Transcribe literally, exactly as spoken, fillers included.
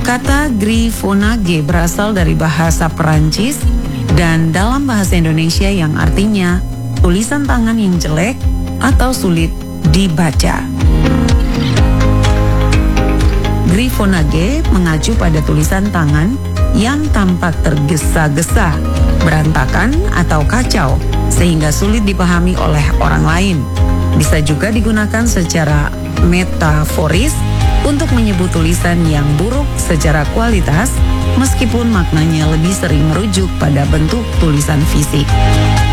Kata grifonage berasal dari bahasa Perancis dan dalam bahasa Indonesia yang artinya tulisan tangan yang jelek atau sulit dibaca. Grifonage mengacu pada tulisan tangan yang tampak tergesa-gesa, berantakan atau kacau sehingga sulit dipahami oleh orang lain. Bisa juga digunakan secara metaforis untuk menyebut tulisan yang buruk secara kualitas meskipun maknanya lebih sering merujuk pada bentuk tulisan fisik.